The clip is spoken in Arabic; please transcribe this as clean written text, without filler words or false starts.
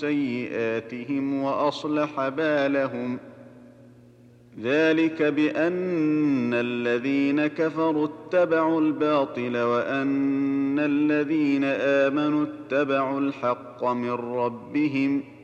سيئاتهم وأصلح بالهم. ذلك بأن الذين كفروا اتبعوا الباطل وأن الذين آمنوا اتبعوا الحق من ربهم